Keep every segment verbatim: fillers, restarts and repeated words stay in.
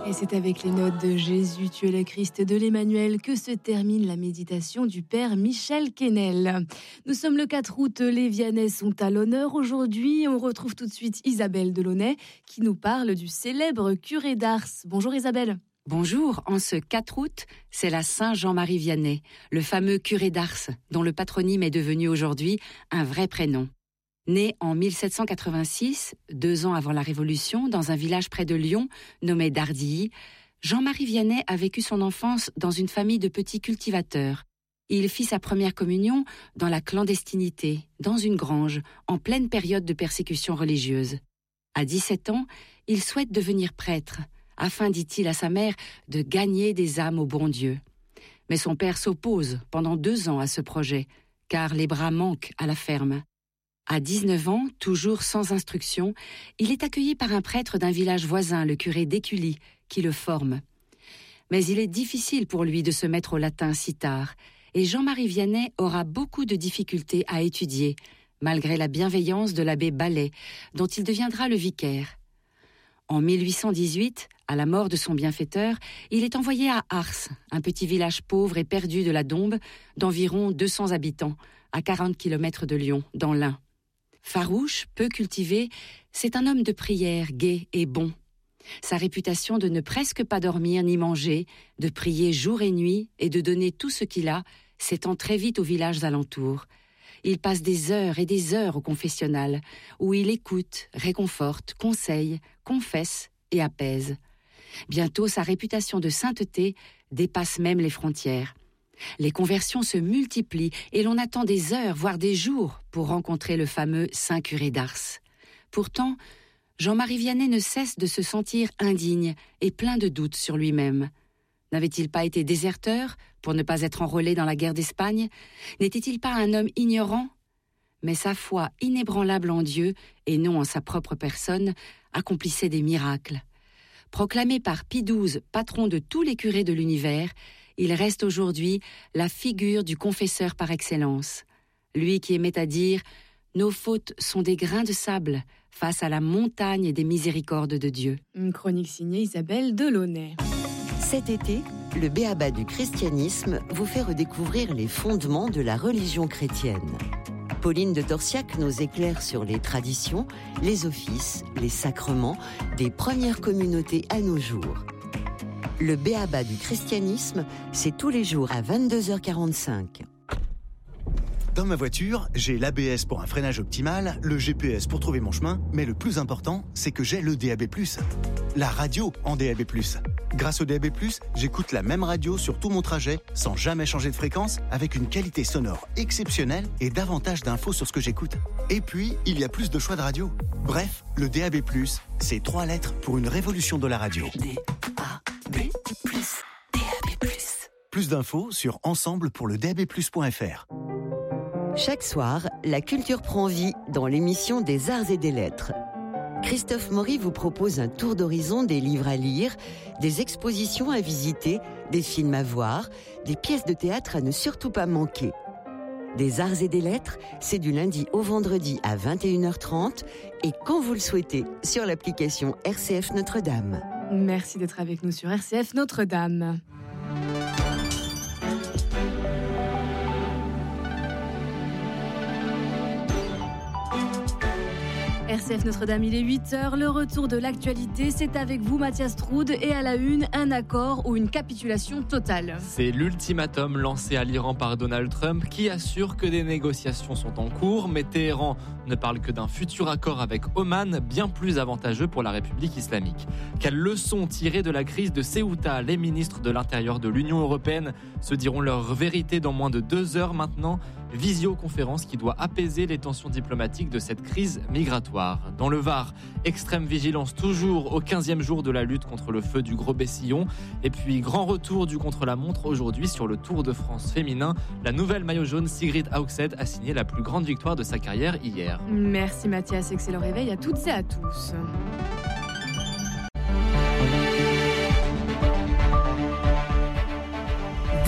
Et c'est avec les notes de Jésus, tu es le Christ de l'Emmanuel que se termine la méditation du Père Michel Quesnel. Nous sommes le quatre août, les Viannais sont à l'honneur aujourd'hui. On retrouve tout de suite Isabelle Delaunay qui nous parle du célèbre curé d'Ars. Bonjour Isabelle. Bonjour, en ce quatre août, c'est la Saint Jean-Marie Vianney, le fameux curé d'Ars, dont le patronyme est devenu aujourd'hui un vrai prénom. Né en mille sept cent quatre-vingt-six, deux ans avant la Révolution, dans un village près de Lyon, nommé Dardilly, Jean-Marie Vianney a vécu son enfance dans une famille de petits cultivateurs. Il fit sa première communion dans la clandestinité, dans une grange, en pleine période de persécution religieuse. À dix-sept ans, il souhaite devenir prêtre, afin, dit-il à sa mère, de gagner des âmes au bon Dieu. Mais son père s'oppose pendant deux ans à ce projet, car les bras manquent à la ferme. À dix-neuf ans, toujours sans instruction, il est accueilli par un prêtre d'un village voisin, le curé d'Écully, qui le forme. Mais il est difficile pour lui de se mettre au latin si tard, et Jean-Marie Vianney aura beaucoup de difficultés à étudier, malgré la bienveillance de l'abbé Ballet, dont il deviendra le vicaire. En mille huit cent dix-huit, à la mort de son bienfaiteur, il est envoyé à Ars, un petit village pauvre et perdu de la Dombes, d'environ deux cents habitants, à quarante kilomètres de Lyon, dans l'Ain. Farouche, peu cultivé, c'est un homme de prière, gai et bon. Sa réputation de ne presque pas dormir ni manger, de prier jour et nuit et de donner tout ce qu'il a, s'étend très vite aux villages alentours. Il passe des heures et des heures au confessionnal, où il écoute, réconforte, conseille, confesse et apaise. Bientôt, sa réputation de sainteté dépasse même les frontières. Les conversions se multiplient et l'on attend des heures, voire des jours, pour rencontrer le fameux Saint curé d'Ars. Pourtant, Jean-Marie Vianney ne cesse de se sentir indigne et plein de doutes sur lui-même. N'avait-il pas été déserteur pour ne pas être enrôlé dans la guerre d'Espagne? N'était-il pas un homme ignorant? Mais sa foi inébranlable en Dieu, et non en sa propre personne, accomplissait des miracles. Proclamé par Pie douze, patron de tous les curés de l'univers, il reste aujourd'hui la figure du confesseur par excellence. Lui qui aimait à dire « Nos fautes sont des grains de sable face à la montagne des miséricordes de Dieu ». Une chronique signée Isabelle Delaunay. Cet été, le B.A.B.A. du christianisme vous fait redécouvrir les fondements de la religion chrétienne. Pauline de Torsiac nous éclaire sur les traditions, les offices, les sacrements des premières communautés à nos jours. Le B.A.B.A. du christianisme, c'est tous les jours à vingt-deux heures quarante-cinq. Dans ma voiture, j'ai l'A B S pour un freinage optimal, le G P S pour trouver mon chemin, mais le plus important, c'est que j'ai le D A B plus. La radio en D A B plus. Grâce au D A B plus, j'écoute la même radio sur tout mon trajet, sans jamais changer de fréquence, avec une qualité sonore exceptionnelle et davantage d'infos sur ce que j'écoute. Et puis, il y a plus de choix de radio. Bref, le D A B plus, c'est trois lettres pour une révolution de la radio. D A B plus, D A B plus. Plus d'infos sur ensemble pour le D A B plus point F R. Chaque soir, la culture prend vie dans l'émission des Arts et des Lettres. Christophe Maury vous propose un tour d'horizon des livres à lire, des expositions à visiter, des films à voir, des pièces de théâtre à ne surtout pas manquer. Des Arts et des Lettres, c'est du lundi au vendredi à vingt et une heures trente et quand vous le souhaitez sur l'application R C F Notre-Dame. Merci d'être avec nous sur R C F Notre-Dame. R C F Notre-Dame, il est huit heures, le retour de l'actualité, c'est avec vous Mathias Troud et à la une, un accord ou une capitulation totale. C'est l'ultimatum lancé à l'Iran par Donald Trump qui assure que des négociations sont en cours, mais Téhéran ne parle que d'un futur accord avec Oman bien plus avantageux pour la République islamique. Quelle leçon tirer de la crise de Ceuta? Les ministres de l'Intérieur de l'Union européenne se diront leur vérité dans moins de deux heures maintenant. Visioconférence qui doit apaiser les tensions diplomatiques de cette crise migratoire. Dans le Var, extrême vigilance toujours au quinzième jour de la lutte contre le feu du Gros-Bessillon. Et puis grand retour du contre-la-montre aujourd'hui sur le Tour de France féminin. La nouvelle maillot jaune Sigrid Hauxet a signé la plus grande victoire de sa carrière hier. Merci Mathias, excellent réveil à toutes et à tous.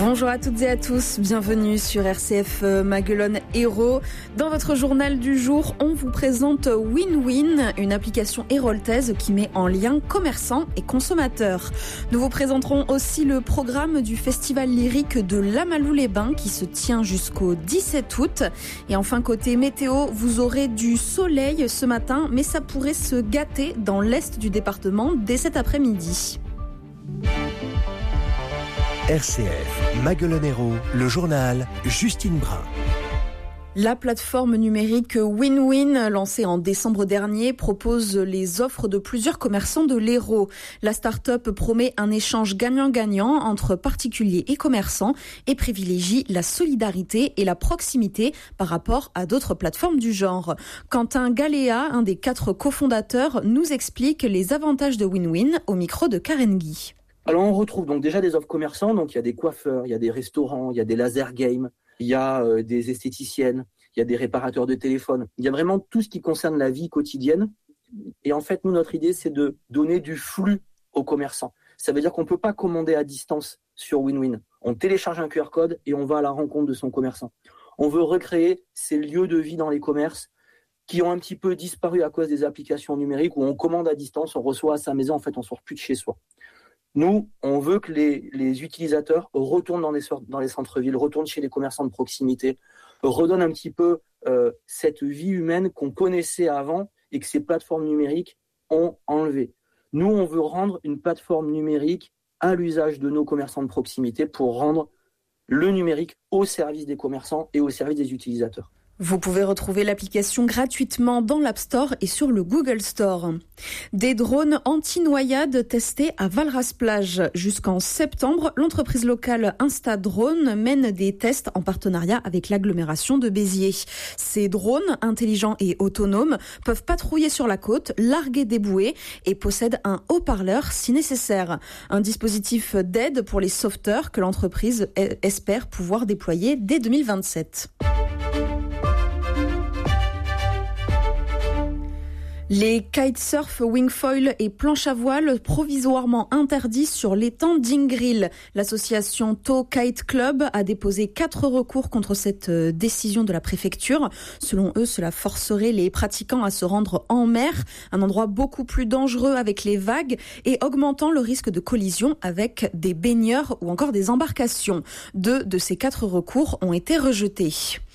Bonjour à toutes et à tous, bienvenue sur R C F Maguelone Hérault. Dans votre journal du jour, on vous présente WinWin, une application héroltaise qui met en lien commerçants et consommateurs. Nous vous présenterons aussi le programme du festival lyrique de Lamalou-les-Bains qui se tient jusqu'au dix-sept août. Et enfin, côté météo, vous aurez du soleil ce matin, mais ça pourrait se gâter dans l'est du département dès cet après-midi. R C F, Maguelone Hérault, le journal Justine Brun. La plateforme numérique WinWin, lancée en décembre dernier, propose les offres de plusieurs commerçants de l'Hérault. La start-up promet un échange gagnant-gagnant entre particuliers et commerçants et privilégie la solidarité et la proximité par rapport à d'autres plateformes du genre. Quentin Galéa, un des quatre cofondateurs, nous explique les avantages de WinWin au micro de Karen Guy. Alors on retrouve donc déjà des offres commerçants, donc il y a des coiffeurs, il y a des restaurants, il y a des laser games, il y a euh, des esthéticiennes, il y a des réparateurs de téléphones. Il y a vraiment tout ce qui concerne la vie quotidienne. Et en fait, nous, notre idée, c'est de donner du flux aux commerçants. Ça veut dire qu'on ne peut pas commander à distance sur WinWin. On télécharge un Q R code et on va à la rencontre de son commerçant. On veut recréer ces lieux de vie dans les commerces qui ont un petit peu disparu à cause des applications numériques où on commande à distance, on reçoit à sa maison, en fait, on ne sort plus de chez soi. Nous, on veut que les, les utilisateurs retournent dans les, dans les centres-villes, retournent chez les commerçants de proximité, redonnent un petit peu euh, cette vie humaine qu'on connaissait avant et que ces plateformes numériques ont enlevé. Nous, on veut rendre une plateforme numérique à l'usage de nos commerçants de proximité pour rendre le numérique au service des commerçants et au service des utilisateurs. Vous pouvez retrouver l'application gratuitement dans l'App Store et sur le Google Store. Des drones anti-noyade testés à Valras-Plage. Jusqu'en septembre, l'entreprise locale InstaDrone mène des tests en partenariat avec l'agglomération de Béziers. Ces drones, intelligents et autonomes, peuvent patrouiller sur la côte, larguer des bouées et possèdent un haut-parleur si nécessaire. Un dispositif d'aide pour les sauveteurs que l'entreprise espère pouvoir déployer dès deux mille vingt-sept. Les kitesurf, wingfoil et planches à voile provisoirement interdits sur l'étang d'Ingrill. L'association Tow Kite Club a déposé quatre recours contre cette décision de la préfecture. Selon eux, cela forcerait les pratiquants à se rendre en mer, un endroit beaucoup plus dangereux avec les vagues et augmentant le risque de collision avec des baigneurs ou encore des embarcations. Deux de ces quatre recours ont été rejetés.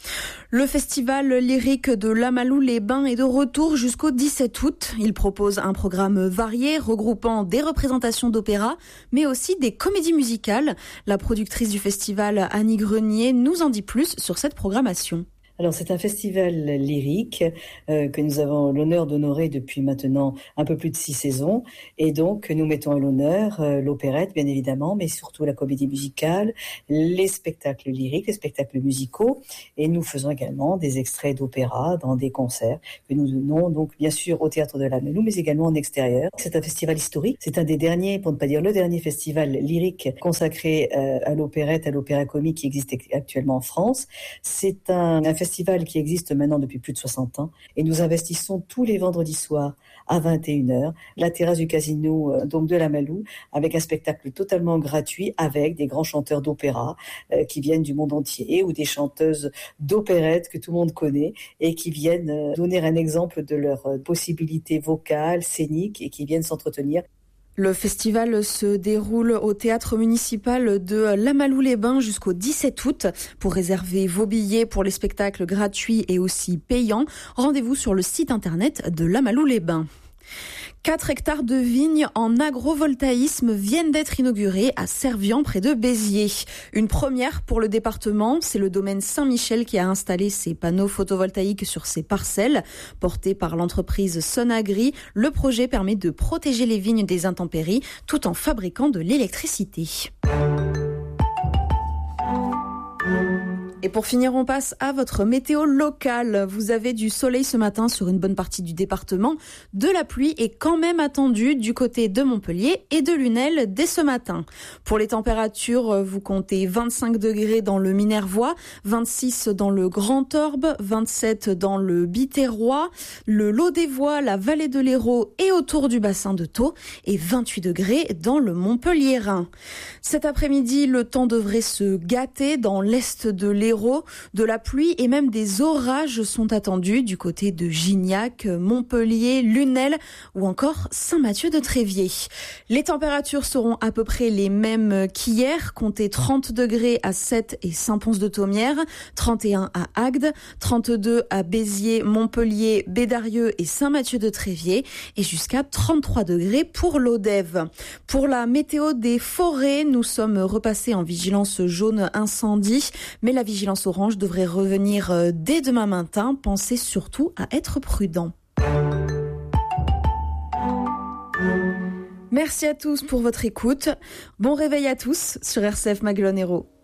Le festival lyrique de Lamalou-les-Bains est de retour jusqu'au dix-sept août. Il propose un programme varié regroupant des représentations d'opéra, mais aussi des comédies musicales. La productrice du festival, Annie Grenier, nous en dit plus sur cette programmation. Alors c'est un festival lyrique euh, que nous avons l'honneur d'honorer depuis maintenant un peu plus de six saisons et donc nous mettons à l'honneur euh, l'opérette bien évidemment mais surtout la comédie musicale, les spectacles lyriques, les spectacles musicaux et nous faisons également des extraits d'opéra dans des concerts que nous donnons donc bien sûr au Théâtre de Lamalou mais également en extérieur. C'est un festival historique, c'est un des derniers, pour ne pas dire le dernier festival lyrique consacré euh, à l'opérette, à l'opéra comique qui existe actuellement en France. C'est un, un festival festival qui existe maintenant depuis plus de soixante ans et nous investissons tous les vendredis soirs à vingt et une heures, la terrasse du casino euh, donc de Lamalou avec un spectacle totalement gratuit avec des grands chanteurs d'opéra euh, qui viennent du monde entier ou des chanteuses d'opérette que tout le monde connaît et qui viennent euh, donner un exemple de leurs euh, possibilités vocales, scéniques et qui viennent s'entretenir. Le festival se déroule au théâtre municipal de Lamalou-les-Bains jusqu'au dix-sept août. Pour réserver vos billets pour les spectacles gratuits et aussi payants, rendez-vous sur le site internet de Lamalou-les-Bains. quatre hectares de vignes en agrovoltaïsme viennent d'être inaugurés à Servian, près de Béziers. Une première pour le département, c'est le domaine Saint-Michel qui a installé ses panneaux photovoltaïques sur ses parcelles. Porté par l'entreprise Sonagri, le projet permet de protéger les vignes des intempéries tout en fabriquant de l'électricité. Et pour finir, on passe à votre météo locale. Vous avez du soleil ce matin sur une bonne partie du département. De la pluie est quand même attendue du côté de Montpellier et de Lunel dès ce matin. Pour les températures, vous comptez vingt-cinq degrés dans le Minervois, vingt-six dans le Grand Orbe, vingt-sept dans le Biterrois, le Lot-des-Voix, la vallée de l'Hérault et autour du bassin de Thau et vingt-huit degrés dans le Montpelliérain. Cet après-midi, le temps devrait se gâter dans l'est de l'Hérault. De la pluie et même des orages sont attendus du côté de Gignac, Montpellier, Lunel ou encore Saint-Mathieu-de-Tréviers. Les températures seront à peu près les mêmes qu'hier, comptez trente degrés à Sète et Saint-Pons-de-Thomières, trente et un à Agde, trente-deux à Béziers, Montpellier, Bédarieux et Saint-Mathieu-de-Tréviers et jusqu'à trente-trois degrés pour l'Odève. Pour la météo des forêts, nous sommes repassés en vigilance jaune incendie, mais la vigilance orange devrait revenir dès demain matin. Pensez surtout à être prudent. Merci à tous pour votre écoute. Bon réveil à tous sur R C F Maguelone Hérault.